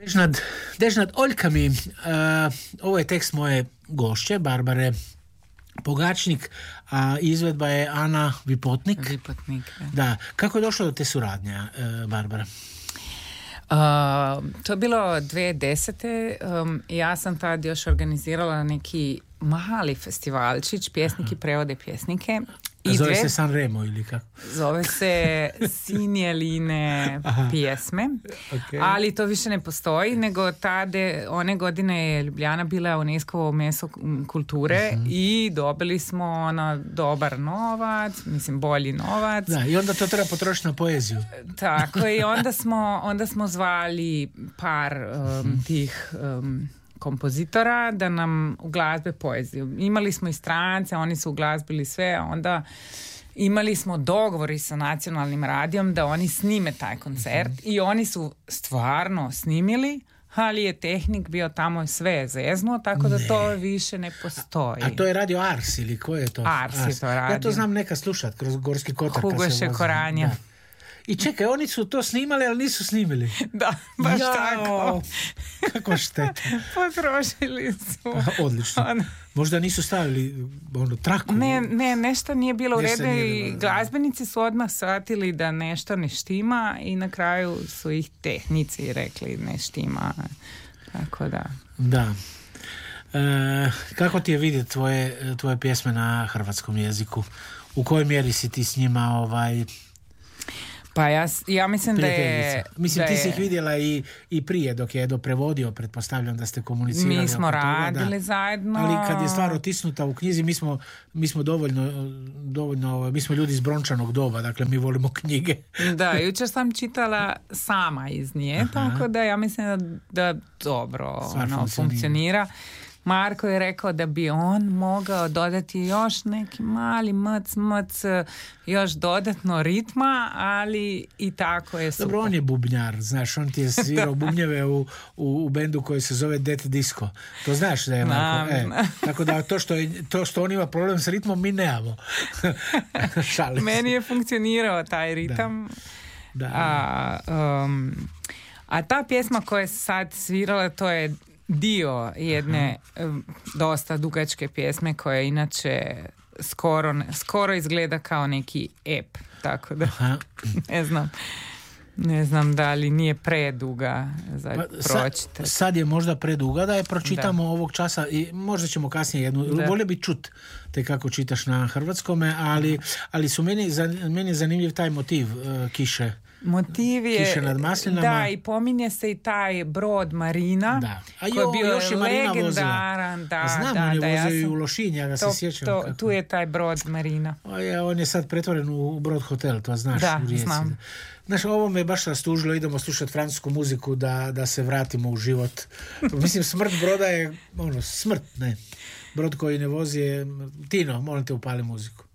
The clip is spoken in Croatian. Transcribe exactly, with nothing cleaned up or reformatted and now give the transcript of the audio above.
Dežnad, Dežnad Oljkami, uh, ovo je tekst moje gošće, Barbare Pogačnik, a izvedba je Ana Vipotnik. Vipotnik, da. Da. Kako je došlo do te suradnje, uh, Barbara? Uh, to je bilo dvije tisuće desete. Um, ja sam tad još organizirala neki mali festivalčić, pjesniki prevode pjesnike. I zove dve... se San Remo ili kako? Zove se Sinjeline pjesme, okay. Ali to više ne postoji, nego tade, one godine je Ljubljana bila UNESCO meso kulture uh-huh. i dobili smo ono dobar novac, mislim bolji novac. Da, i onda to treba potrošiti na poeziju. Tako, i onda smo, onda smo zvali par um, uh-huh. tih... Um, kompozitora da nam uglazbe poeziju. Imali smo i strance, oni su uglazbili sve, a onda imali smo dogovori sa nacionalnim radijom da oni snime taj koncert mm-hmm. i oni su stvarno snimili, ali je tehnik bio tamo sve zeznuo, tako da ne. To više ne postoji. A, a to je radio Ars ili ko je to? Ars, Ars. je to radio. Ja to znam neka slušat kroz Gorski kotar. Hugoše Koranja. I čekaj, oni su to snimali, ali nisu snimili. Da, baš Jao, tako. Kako šteta. Potrošili su. Odlično. Možda nisu stavili ono, traku. Ne, ne, nešto nije bilo u redu i glazbenici su odmah shvatili da nešto ne štima i na kraju su ih tehnici rekli ne štima. Tako da. Da. E, kako ti je vidjeti tvoje, tvoje pjesme na hrvatskom jeziku? U kojoj mjeri si ti s njima ovaj... Pa ja, ja mislim da je... Mislim, da ti je, si ih vidjela i, i prije dok je Edo prevodio, pretpostavljam da ste komunicirali. Mi smo radili toga, zajedno. Ali kad je stvar otisnuta u knjizi, mi smo, mi smo dovoljno, dovoljno, mi smo ljudi iz brončanog doba, dakle mi volimo knjige. Da, jučer sam čitala sama iz nje, aha. Tako da ja mislim da, da dobro ono, funkcionira. funkcionira. Marko je rekao da bi on mogao dodati još neki mali mc, mc, još dodatno ritma, ali i tako je super. Dobro, on je bubnjar, znaš, on ti je svirao bubnjeve u, u, u bendu koji se zove Death Disco. To znaš da je Marko? E, tako da to što, je, to što on ima problem s ritmom, mi nemamo. Meni je funkcionirao taj ritam. Da. Da. A, um, a ta pjesma koja je sad svirala, to je dio jedne um, dosta dugačke pjesme koja inače skoro, skoro izgleda kao neki ep, tako da ne znam ne znam da li nije preduga za pa, pročitati. Sad, sad je možda preduga da je pročitamo da. Ovog časa i možda ćemo kasnije jednu, volio bi čut te kako čitaš na hrvatskome, ali, ali su meni, meni je zanimljiv taj motiv uh, kiše. Motiv je, Kiše nad maslinama. Da, i pominje se i taj brod Marina, da. A jo, koji je bio još je Marina legendaran. Da, znam, da, on je da, vozio ja i u Lošinj, ja ga to, se sjećam. To, kako. Tu je taj brod Marina. O, je, on je sad pretvoren u brod hotel, to znaš da, u Rijeci. Znam. Znaš, ovo me baš rastužilo, idemo slušati francusku muziku da, da se vratimo u život. Mislim, smrt broda je, ono, smrt, ne. Brod koji ne vozi je, Tino, molim te upali muziku.